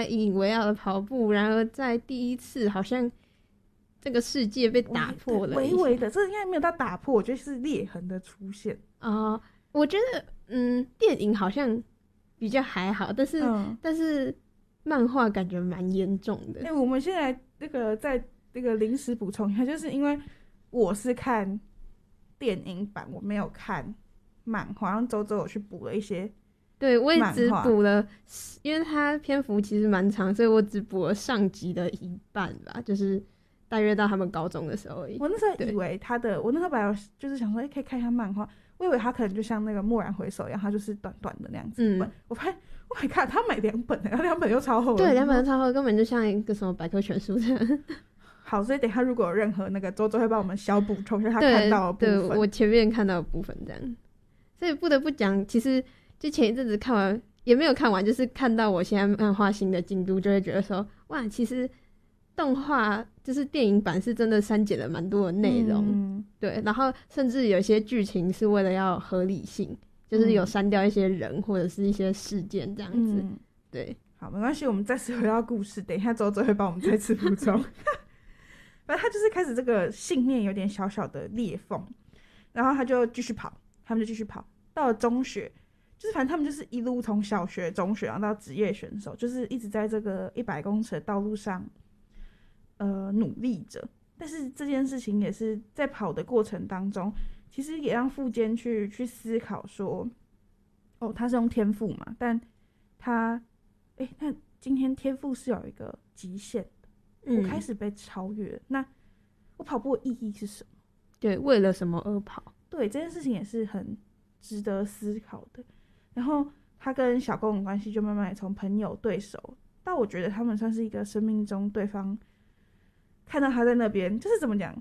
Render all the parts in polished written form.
来引以为傲的跑步，然而在第一次好像这个世界被打破了， 微微的，这应该没有到打破，我觉得是裂痕的出现我觉得电影好像比较还好，但是漫画感觉蛮严重的。 我们现在在这个临时补充一下，就是因为我是看电影版，我没有看漫画，然后周周有去补了一些。 对，我也只补了，因为它篇幅其实蛮长，所以我只补了上集的一半吧，就是大约到他们高中的时候而已。 我那时候以为我那时候本来就是想说，可以看一下漫画，我以为他可能就像那个蓦然回首一样，他就是短短的那样子本。我发现，Oh my god，他买2本，然后2本又超厚。 对，2本又超厚，根本就像一个什么百科全书这样。 好，所以等一下如果有任何那个周周会帮我们小补充一下他看到的部分。 对，我前面看到的部分这样。所以不得不讲，其实就前一阵子看完，也没有看完，就是看到我现在漫画新的进度，就会觉得说，哇，其实动画就是电影版是真的删减了蛮多的内容，对，然后甚至有些剧情是为了要合理性，就是有删掉一些人或者是一些事件这样子，对。 好，没关系，我们再次回到故事，等一下周周会帮我们再次补充。反正他就是开始这个信念有点小小的裂缝，然后他就继续跑，他们就继续跑，到了中学，就是反正他们就是一路从小学、中学然后到职业选手，就是一直在这个100公尺的道路上努力着。但是这件事情也是在跑的过程当中，其实也让富坚去思考说，他是用天赋嘛，但他那今天天赋是有一个极限的，我开始被超越了，那我跑步的意义是什么？ 对，为了什么而跑？ 对，这件事情也是很值得思考的。然后他跟小公的关系就慢慢从朋友、对手，到我觉得他们算是一个生命中对方看到他在那边，就是怎么讲，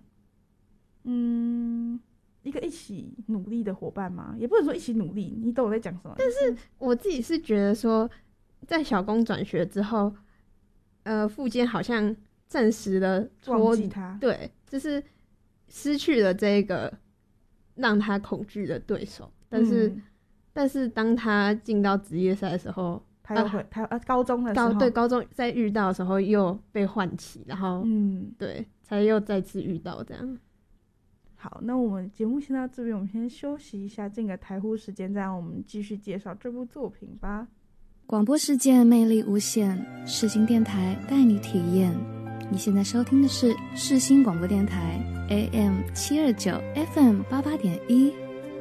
一个一起努力的伙伴嘛，也不能说一起努力，你懂我在讲什么？ 但是我自己是觉得说，在小公转学之后，富坚好像暂时的忘记他， 对，就是失去了这个让他恐惧的对手，但是当他进到职业赛的时候， 他又会他高中的时候， 高中在遇到的时候又被唤起，然后对，才又再次遇到这样。 好，那我们节目先到这边，我们先休息一下，进个台呼时间，再让我们继续介绍这部作品吧。 广播世界魅力无限，世新电台带你体验。你现在收听的是世新广播电台 AM729 FM88.1